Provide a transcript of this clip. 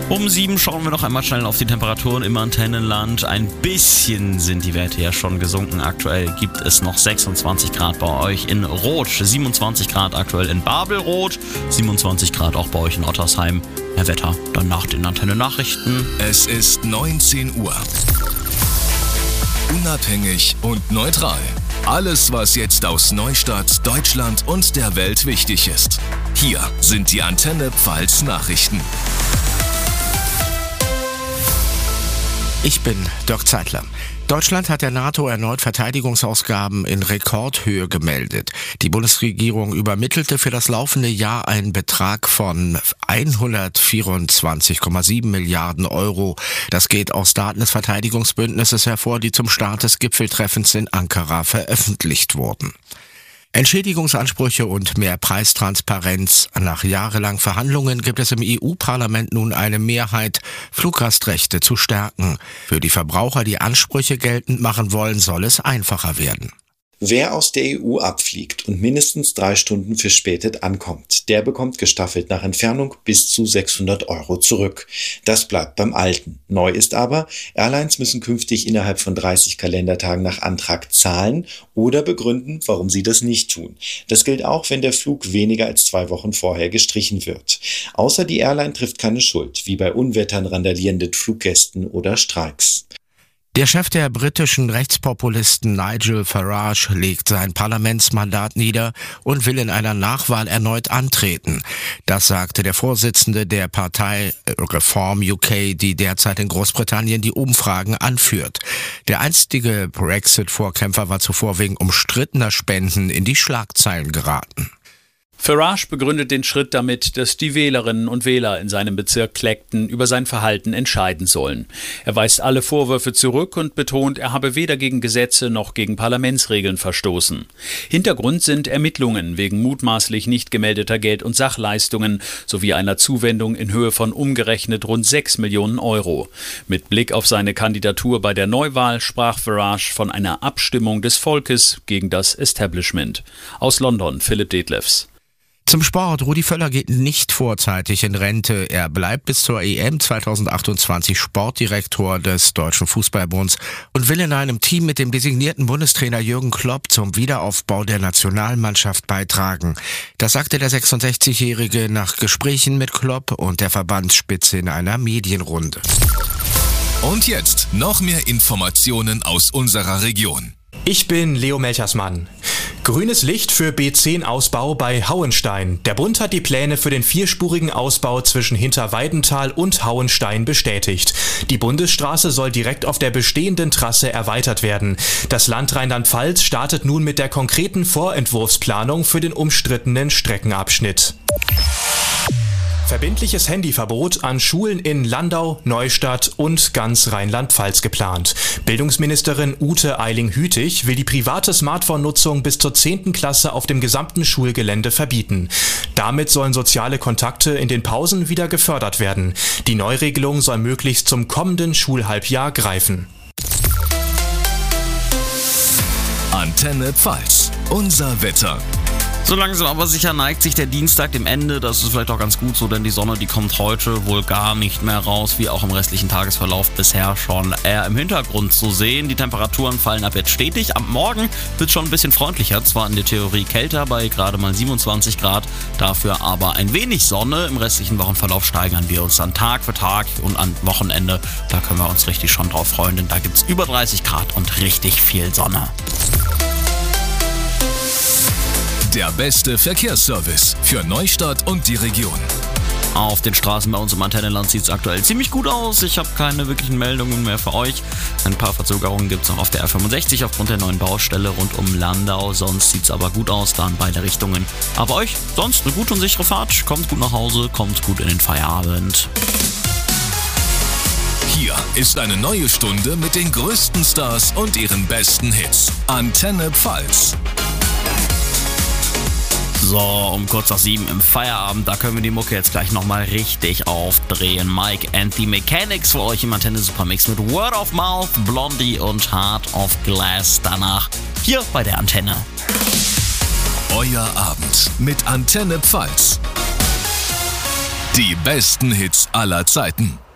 Um 7 schauen wir noch einmal schnell auf die Temperaturen im Antennenland. Ein bisschen sind die Werte ja schon gesunken. Aktuell gibt es noch 26 Grad bei euch in Roth, 27 Grad aktuell in Babelroth, 27 Grad auch bei euch in Ottersheim. Mehr Wetter dann nach den Antenne-Nachrichten. Es ist 19 Uhr. Unabhängig und neutral. Alles, was jetzt aus Neustadt, Deutschland und der Welt wichtig ist. Hier sind die Antenne Pfalz Nachrichten. Ich bin Dirk Zeitler. Deutschland hat der NATO erneut Verteidigungsausgaben in Rekordhöhe gemeldet. Die Bundesregierung übermittelte für das laufende Jahr einen Betrag von 124,7 Milliarden Euro. Das geht aus Daten des Verteidigungsbündnisses hervor, die zum Start des Gipfeltreffens in Ankara veröffentlicht wurden. Entschädigungsansprüche und mehr Preistransparenz. Nach jahrelangen Verhandlungen gibt es im EU-Parlament nun eine Mehrheit, Fluggastrechte zu stärken. Für die Verbraucher, die Ansprüche geltend machen wollen, soll es einfacher werden. Wer aus der EU abfliegt und mindestens 3 Stunden verspätet ankommt, der bekommt gestaffelt nach Entfernung bis zu 600 Euro zurück. Das bleibt beim Alten. Neu ist aber, Airlines müssen künftig innerhalb von 30 Kalendertagen nach Antrag zahlen oder begründen, warum sie das nicht tun. Das gilt auch, wenn der Flug weniger als 2 Wochen vorher gestrichen wird. Außer die Airline trifft keine Schuld, wie bei Unwettern, randalierenden Fluggästen oder Streiks. Der Chef der britischen Rechtspopulisten Nigel Farage legt sein Parlamentsmandat nieder und will in einer Nachwahl erneut antreten. Das sagte der Vorsitzende der Partei Reform UK, die derzeit in Großbritannien die Umfragen anführt. Der einstige Brexit-Vorkämpfer war zuvor wegen umstrittener Spenden in die Schlagzeilen geraten. Farage begründet den Schritt damit, dass die Wählerinnen und Wähler in seinem Bezirk Clacton über sein Verhalten entscheiden sollen. Er weist alle Vorwürfe zurück und betont, er habe weder gegen Gesetze noch gegen Parlamentsregeln verstoßen. Hintergrund sind Ermittlungen wegen mutmaßlich nicht gemeldeter Geld- und Sachleistungen sowie einer Zuwendung in Höhe von umgerechnet rund 6 Millionen Euro. Mit Blick auf seine Kandidatur bei der Neuwahl sprach Farage von einer Abstimmung des Volkes gegen das Establishment. Aus London, Philipp Detlefs. Zum Sport. Rudi Völler geht nicht vorzeitig in Rente. Er bleibt bis zur EM 2028 Sportdirektor des Deutschen Fußballbunds und will in einem Team mit dem designierten Bundestrainer Jürgen Klopp zum Wiederaufbau der Nationalmannschaft beitragen. Das sagte der 66-Jährige nach Gesprächen mit Klopp und der Verbandsspitze in einer Medienrunde. Und jetzt noch mehr Informationen aus unserer Region. Ich bin Leo Melchersmann. Grünes Licht für B10-Ausbau bei Hauenstein. Der Bund hat die Pläne für den 4-spurigen Ausbau zwischen Hinterweidenthal und Hauenstein bestätigt. Die Bundesstraße soll direkt auf der bestehenden Trasse erweitert werden. Das Land Rheinland-Pfalz startet nun mit der konkreten Vorentwurfsplanung für den umstrittenen Streckenabschnitt. Verbindliches Handyverbot an Schulen in Landau, Neustadt und ganz Rheinland-Pfalz geplant. Bildungsministerin Ute Eiling-Hütig will die private Smartphone-Nutzung bis zur 10. Klasse auf dem gesamten Schulgelände verbieten. Damit sollen soziale Kontakte in den Pausen wieder gefördert werden. Die Neuregelung soll möglichst zum kommenden Schulhalbjahr greifen. Antenne Pfalz. Unser Wetter. So langsam aber sicher neigt sich der Dienstag dem Ende. Das ist vielleicht auch ganz gut so, denn die Sonne, die kommt heute wohl gar nicht mehr raus, wie auch im restlichen Tagesverlauf bisher schon eher im Hintergrund zu sehen. Die Temperaturen fallen ab jetzt stetig. Am Morgen wird schon ein bisschen freundlicher, zwar in der Theorie kälter bei gerade mal 27 Grad, dafür aber ein wenig Sonne. Im restlichen Wochenverlauf steigern wir uns dann Tag für Tag und am Wochenende, da können wir uns richtig schon drauf freuen, denn da gibt es über 30 Grad und richtig viel Sonne. Der beste Verkehrsservice für Neustadt und die Region. Auf den Straßen bei uns im Antennenland sieht es aktuell ziemlich gut aus. Ich habe keine wirklichen Meldungen mehr für euch. Ein paar Verzögerungen gibt es noch auf der R65 aufgrund der neuen Baustelle rund um Landau. Sonst sieht es aber gut aus, da in beide Richtungen. Aber euch sonst eine gute und sichere Fahrt. Kommt gut nach Hause, kommt gut in den Feierabend. Hier ist eine neue Stunde mit den größten Stars und ihren besten Hits. Antenne Pfalz. So, um kurz nach 7 im Feierabend, da können wir die Mucke jetzt gleich nochmal richtig aufdrehen. Mike and the Mechanics für euch im Antenne Supermix mit Word of Mouth, Blondie und Heart of Glass. Danach hier bei der Antenne. Euer Abend mit Antenne Pfalz. Die besten Hits aller Zeiten.